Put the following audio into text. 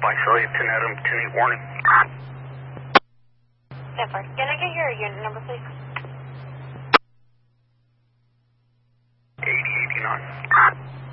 Visalia, 10 Adam, 10-8 warning. Zephyr, can I get your unit number, please? 8089.